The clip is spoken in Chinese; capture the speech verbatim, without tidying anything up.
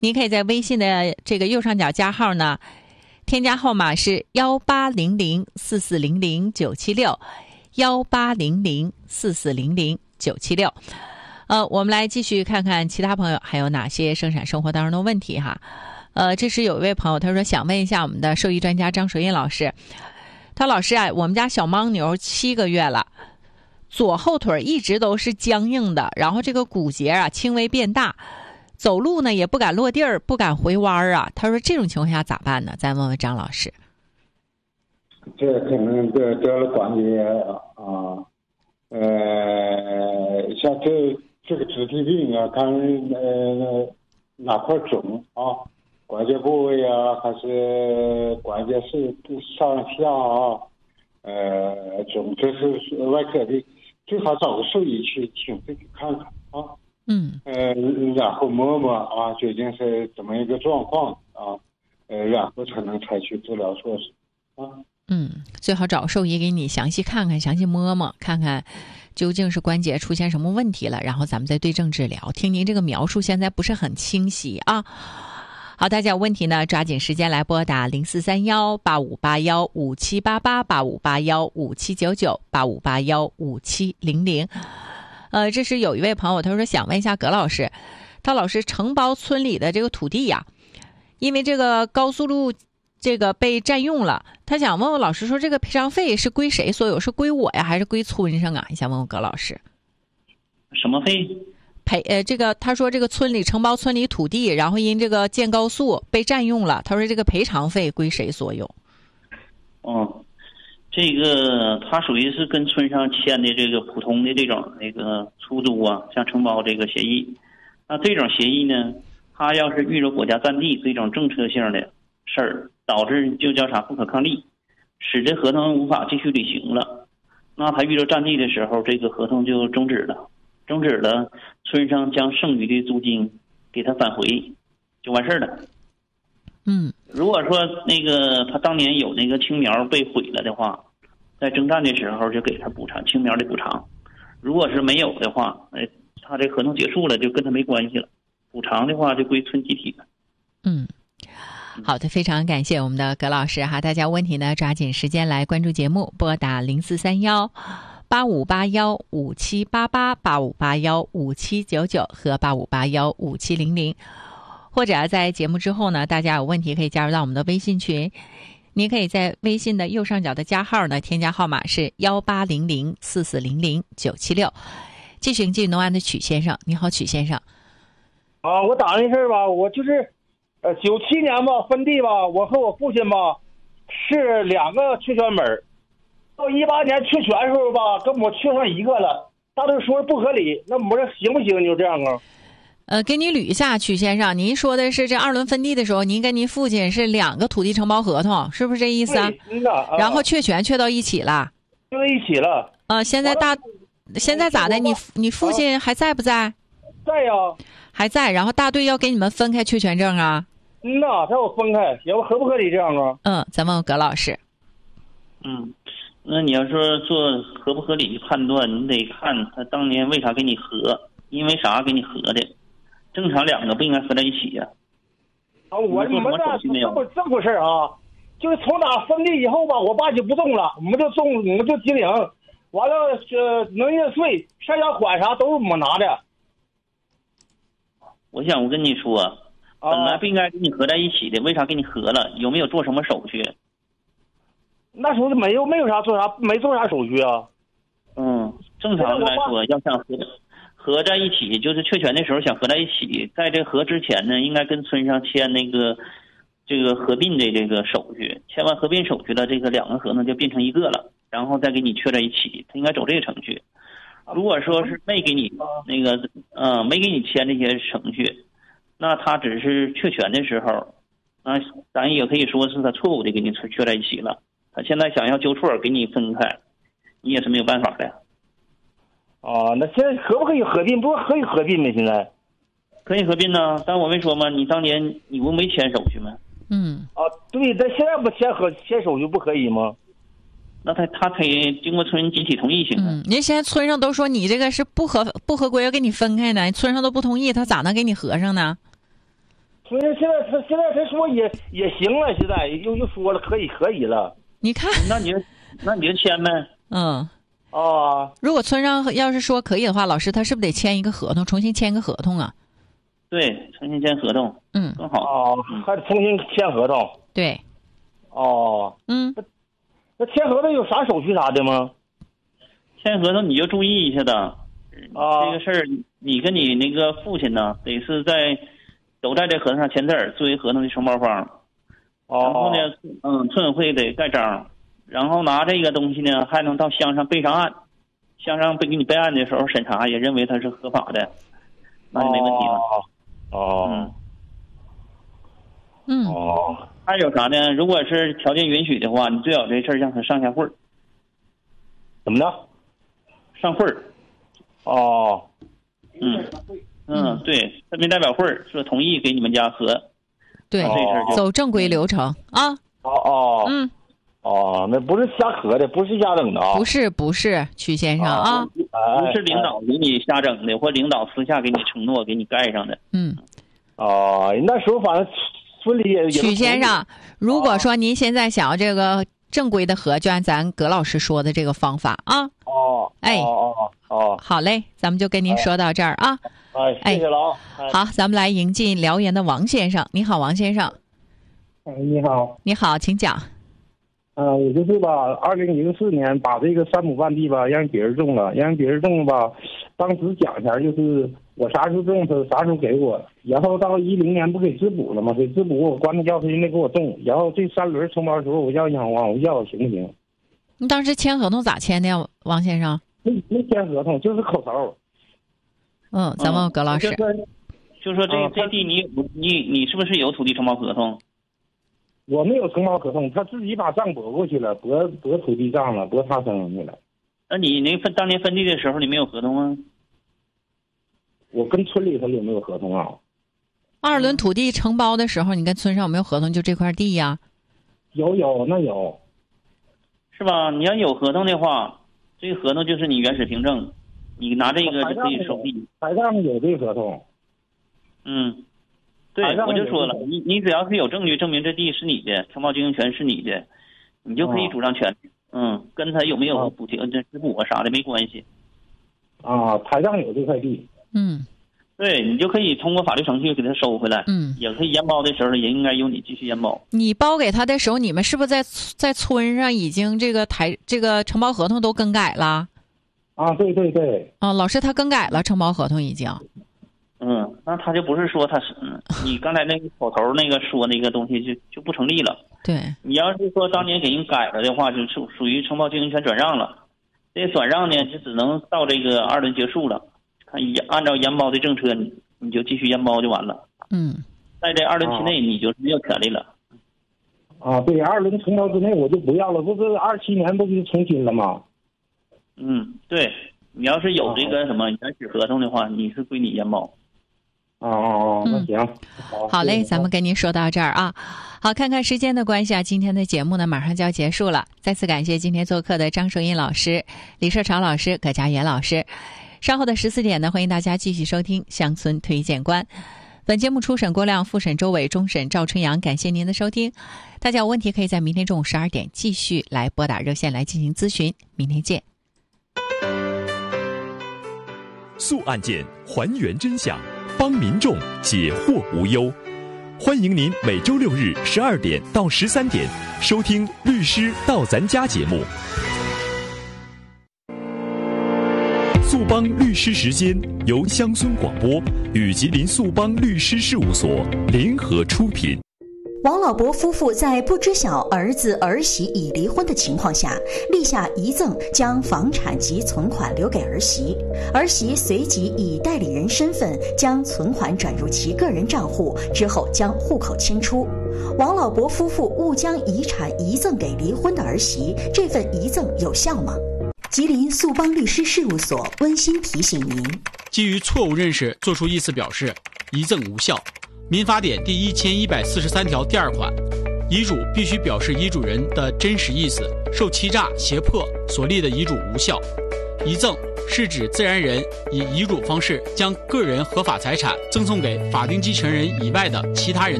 您可以在微信的这个右上角加号呢，添加号码是幺八零零四四零零九七六，幺八零零四四零零九七六。呃，我们来继续看看其他朋友还有哪些生产生活当中的问题哈。呃，这是有一位朋友他说想问一下我们的兽医专家张水印老师，他老师啊，我们家小牦牛七个月了，左后腿一直都是僵硬的，然后这个骨节啊轻微变大，走路呢也不敢落地儿，不敢回弯啊。他说这种情况下咋办呢？再问问张老师。 这可能得得了关节啊，呃，像这这个肢体病啊，看呃哪块肿啊，关节部位啊，还是关节是上下啊，呃，肿，这是外科的，最好找个兽医去亲自去看看啊。 嗯。 呃，然后摸摸啊，究竟是怎么一个状况啊？呃，然后才能采取治疗措施啊。 嗯，最好找兽医给你详细看看，详细摸摸，看看究竟是关节出现什么问题了，然后咱们再对症治疗。听您这个描述，现在不是很清晰啊。好，大家有问题呢，抓紧时间来拨打零四三幺八五八幺五七八八八五八幺五七九九八五八幺五七零零。呃，这是有一位朋友，他说想问一下葛老师，他老是承包村里的这个土地呀、啊，因为这个高速路这个被占用了，他想问问老师说，这个赔偿费是归谁所有？是归我呀，还是归村上啊？你想问问葛老师， 什么费？ 赔呃，这个他说这个村里承包村里土地，然后因这个建高速被占用了，他说这个赔偿费归谁所有？ 哦，这个他属于是跟村上签的这个普通的这种那个出租啊，像承包这个协议。那这种协议呢，他要是遇着国家占地这种政策性的事儿，导致就叫啥不可抗力，使这合同无法继续履行了，那他遇到占地的时候，这个合同就终止了。终止了，村上将剩余的租金给他返回，就完事儿了。 嗯， 如果说那个他当年有那个青苗被毁了的话，在征战的时候就给他补偿青苗的补偿。如果是没有的话，哎，他这合同结束了，就跟他没关系了。补偿的话就归村集体了。 嗯。好的，非常感谢我们的葛老师哈，大家问题呢抓紧时间来关注节目，拨打零四三幺八五八幺五七八八八五八幺五七九九和八五八幺五七零零，或者在节目之后呢，大家有问题可以加入到我们的微信群，您可以在微信的右上角的加号呢，添加号码是幺八零零四四零零九七六。继续进农安的曲先生，你好，曲先生。 啊，我打那事儿吧，我就是。呃，九七年吧，分地吧，我和我父亲吧是两个确权本，到一八年确权的时候吧，跟我确上一个了，大都说不合理，那我这行不行？你就这样啊？ 呃，给你捋一下，曲先生，您说的是这二轮分地的时候，您跟您父亲是两个土地承包合同，是不是这意思啊？ 对，啊然后确权确到一起了， 就在一起了。 呃，现在大，现在咋的？你你父亲还在不在？ 在呀， 还在。然后大队要给你们分开确权证啊？ 嗯呐，他要分开，行，合不合理这样啊？ 嗯，咱问问葛老师。 嗯，那你要说做合不合理的判断，你得看他当年为啥给你合，因为啥给你合的。正常两个不应该合在一起呀、 啊。我我们这这么这么回事啊，就是从哪分地以后吧，我爸就不种了，我们就种，我们就经营，完了呃农业税、赡养款啥都是我们拿的。 我想我跟你说。本来不应该给你合在一起的，为啥给你合了？有没有做什么手续？ 那时候没有，没有啥做啥，没做啥手续啊。 嗯，正常的来说，要想合合在一起，就是确权的时候想合在一起，在这合之前呢，应该跟村上签那个这个合并的这个手续，签完合并手续了，这个两个合同就变成一个了，然后再给你确在一起，他应该走这个程序。如果说是没给你那个呃没给你签这些程序。那他只是确权的时候，那咱也可以说是他错误的给你确在一起了。他现在想要纠错给你分开，你也是没有办法的。 啊，那现在可不可以合并？不可以合并吗？现在可以合并呢，但我没说吗？你当年你不没签手续吗？ 嗯。 啊，对，但现在不签合签手续不可以吗？ 那他他可以经过村集体同意行吗？ 嗯，人现在村上都说你这个是不合不合规，要给你分开的，村上都不同意，他咋能给你合上呢？ 所以现在他现在他说也也行了，现在又又说了可以可以了。 你看， 那你就那你就签呗。 嗯。 啊， 如果村上要是说可以的话，老师他是不是得签一个合同，重新签一个合同啊？ 对，重新签合同， 嗯， 更好。 哦，还得重新签合同。 对。 哦， 嗯， 那签合同有啥手续啥的吗？ 签合同你就注意一下的。 啊， 这个事儿，你跟你那个父亲呢，得是在都在这合同上签字儿，作为合同的承包方。 哦。 然后呢，嗯，村委会得盖章。然后拿这个东西呢，还能到乡上备上案，乡上给你备案的时候审查也认为它是合法的，那就没问题了。 哦， 嗯， 哦， 还有啥呢？如果是条件允许的话，你最好这事儿让他上下会儿。 怎么的？ 上会儿。 哦， 嗯嗯，对，村民代表会说同意给你们家合。 对，走正规流程啊。 哦哦， 嗯。 哦，那不是瞎合的，不是瞎整的啊！ 不是不是，曲先生啊， 不是领导给你瞎整的，或领导私下给你承诺给你盖上的。 嗯， 哦，那时候反正村里也曲先生，如果说您现在想要这个正规的合，就按咱葛老师说的这个方法啊。 哦， 哎， 哦哦哦， 好嘞，咱们就跟您说到这儿啊。 哎，谢谢了啊。 好，咱们来迎进辽源的王先生。你好，王先生。 哎，你好。 你好，请讲。 呃，我就是吧，二零零四年把这个三亩半地吧让别人种了，让别人种了吧，当时讲一下就是我啥时候种他啥时候给我，然后到一零年不给质补了吗？给质补我关他要他没给我种，然后这三轮承包的时候我要想往我要行不行？ 你当时签合同咋签的呀，王先生？ 没没签合同，就是口头。 嗯，咱问葛老师。 嗯、就说这、啊、这地你你你是不是有土地承包合同？ 我没有承包合同，他自己把账拨过去了，拨拨土地账了，拨他身上去了。 那你那分当年分地的时候，你没有合同吗？ 我跟村里头有没有合同啊？ 二轮土地承包的时候，你跟村上有没有合同？就这块地呀？ 有有，那有， 是吧？你要有合同的话，这个合同就是你原始凭证，你拿这个就可以收地。 台上有这个合同。 嗯。对，我就说了，你你只要是有证据证明这地是你的，承包经营权是你的，你就可以主张权。嗯，跟他有没有补贴、这质补啊啥的没关系。 啊，台上有这块地。 嗯， 对，你就可以通过法律程序给他收回来。 嗯， 也可以延包的时候也应该由你继续延包。 你包给他的时候，你们是不是在在村上已经这个台这个承包合同都更改了？ 啊，对对对。 啊，老师他更改了承包合同已经。 嗯，那他就不是说他是，嗯，你刚才那个口头那个说那个东西就就不成立了。 对， 你要是说当年给人改了的话，就属属于承包经营权转让了。这转让呢，就只能到这个二轮结束了，看按照延包的政策，你你就继续延包就完了。 嗯， 在这二轮期内，你就是没有权利了。 啊，对，二轮承包之内我就不要了，不是二七年不就是重新了吗？ 嗯，对，你要是有这个什么原始合同的话，你是归你延包。 哦哦哦，那行， 好，好嘞，咱们跟您说到这儿啊。好，看看时间的关系啊，今天的节目呢马上就要结束了。再次感谢今天做客的张寿英老师、李社长老师、葛家元老师。稍后的十四点呢，欢迎大家继续收听《乡村推荐官》。本节目初审郭亮，复审周伟，终审赵春阳。感谢您的收听。大家有问题可以在明天中午十二点继续来拨打热线来进行咨询。明天见。 诉案件，还原真相，帮民众解惑无忧。欢迎您每周六日十二点到十三点收听《律师到咱家》节目。速帮律师时间由乡村广播与吉林速帮律师事务所联合出品。 王老伯夫妇在不知晓儿子儿媳已离婚的情况下，立下遗赠，将房产及存款留给儿媳。儿媳随即以代理人身份将存款转入其个人账户，之后将户口迁出。王老伯夫妇误将遗产遗赠给离婚的儿媳，这份遗赠有效吗？吉林速帮律师事务所温馨提醒您： 基于错误认识作出意思表示，遗赠无效。民法典第一千一百四十三条第二款，遗嘱必须表示遗嘱人的真实意思，受欺诈、胁迫所立的遗嘱无效。遗赠是指自然人以遗嘱方式将个人合法财产赠送给法定继承人以外的其他人